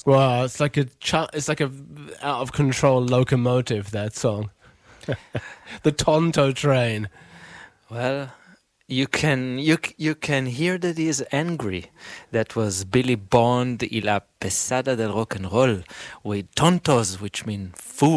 Wow, it's like a out of control locomotive. That song, the Tonto Train. Well, you can hear that he is angry. That was Billy Bond y la pesada del rock and roll with tontos, which mean fools.